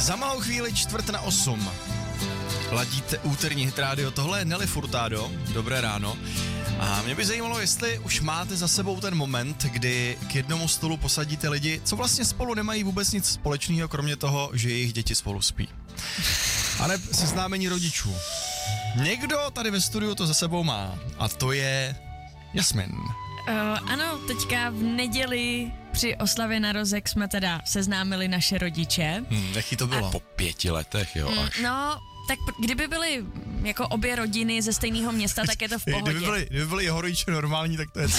Za malou chvíli 7:45. Ladíte úterní hit rádio, tohle je Nelly Furtado, dobré ráno. A mě by zajímalo, jestli už máte za sebou ten moment, kdy k jednomu stolu posadíte lidi, co vlastně spolu nemají vůbec nic společného, kromě toho, že jejich děti spolu spí. A ne seznámení rodičů. Někdo tady ve studiu to za sebou má a to je Jasmin. Ano, teďka v neděli při oslavě narozek jsme teda seznámili naše rodiče. Jaký to bylo? Po 5 letech, jo. No, tak kdyby byly jako obě rodiny ze stejného města, tak je to v pohodě. Kdyby byly jeho rodiče normální, tak to je...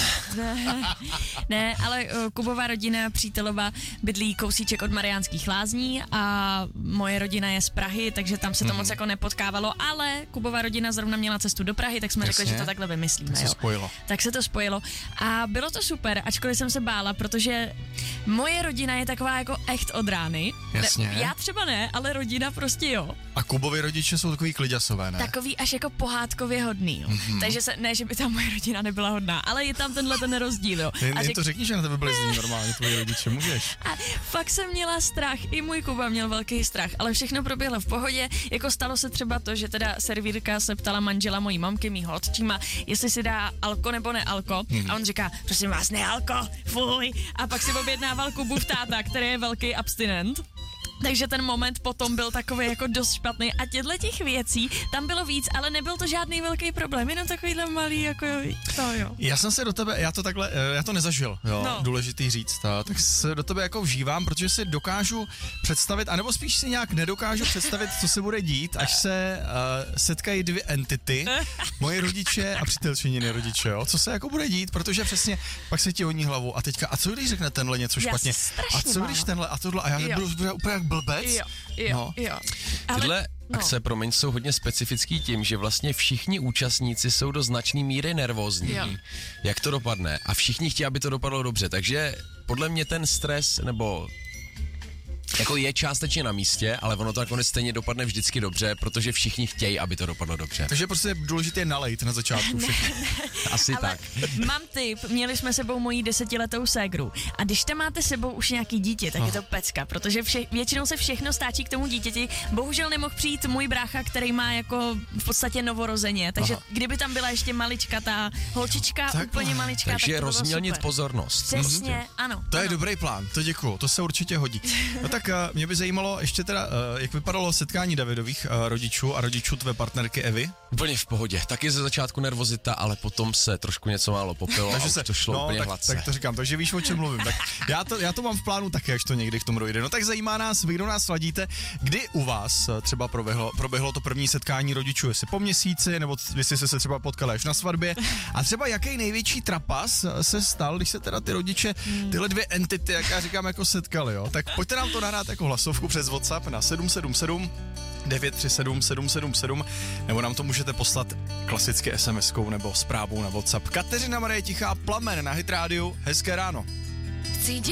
Ne, ale Kubova rodina přítelová bydlí kousíček od Mariánských Lázní a moje rodina je z Prahy, takže tam se to moc jako nepotkávalo, ale Kubova rodina zrovna měla cestu do Prahy, tak jsme řekli, že to takhle vymyslíme. Tak se spojilo. Tak se to spojilo a bylo to super, ačkoliv jsem se bála, protože moje rodina je taková jako echt od rány. Jasně. Já třeba ne, ale rodina prostě jo. A Kubovi rodiče jsou takový kliďasové, ne? Takový až jako pohádkově hodný, jo. Takže ne, že by tam moje rodina nebyla hodná, ale je tam tenhle ten rozdíl, jo. Jen to řekni, že na tebe byli zlí normálně tvoji rodiče, můžeš. A fakt jsem měla strach, i můj Kuba měl velký strach, ale všechno proběhlo v pohodě, jako stalo se třeba to, že teda servírka se ptala manžela mojí mamky, mýho otčíma, jestli si dá alko nebo nealko, a on říká, prosím vás, nealko, fuj, a pak si objednával Kubův táta, který je velký abstinent. Takže ten moment potom byl takový jako dost špatný a těch věcí tam bylo víc, ale nebyl to žádný velký problém, jenom takovýhle malý jako to jo. Já jsem se do tebe, já to nezažil, jo, no. Důležitý říct, tak se do tebe jako vžívám, protože si dokážu představit, anebo spíš si nějak nedokážu představit, co se bude dít, až se setkají dvě entity, moje rodiče a přítelčininy rodiče, jo, co se jako bude dít, protože přesně pak se ti honí hlavou a teďka, a co když řekne tenhle něco špatně, a co když tenhle a tohle a já budu úplně jak blbec. Jo. Ale, tyhle akce, promiň, jsou hodně specifický tím, že vlastně všichni účastníci jsou do značné míry nervózní, jak to dopadne a všichni chtějí, aby to dopadlo dobře, takže podle mě ten stres, nebo jako je částečně na místě, ale ono to nakonec stejně dopadne vždycky dobře, protože všichni chtějí, aby to dopadlo dobře. Takže prostě je důležité nalejt na začátku všechno. Asi ale tak. Mám tip, měli jsme sebou mojí 10letou ségru a když tam máte sebou už nějaký dítě, tak je to pecka, protože většinou se všechno stáčí k tomu dítěti. Bohužel nemohl přijít můj brácha, který má jako v podstatě novorozeně, takže kdyby tam byla ještě maličkatá holčička, tak, úplně maličká, takže tak to rozmělnit pozornost. Přesně, ano. To je dobrý plán, to děkuju, to se určitě hodí. No tak mě by zajímalo ještě teda, jak vypadalo setkání Davidových rodičů a rodičů tvé partnerky Evy? Úplně v pohodě, taky ze začátku nervozita, ale potom se trošku něco málo popilo takže a už to šlo úplně hladce. Tak to říkám, takže víš, o čem mluvím. Tak já to mám v plánu taky, až to někdy k tomu dojde. No tak zajímá nás, vy kdo nás sladíte, kdy u vás třeba proběhlo to první setkání rodičů, jestli po měsíci, nebo jestli se třeba potkali až na svatbě. A třeba jaký největší trapas se stal, když se teda ty rodiče, tyhle dvě entity, jak já říkám, jako setkali, jo? Tak pojďte nám to nahrát jako hlasovku přes WhatsApp na 777 937 777, nebo nám to můžete poslat klasicky SMS-kou nebo zprávou na WhatsApp. Kateřina Marie Tichá, Plamen na Hit rádiu, hezké ráno.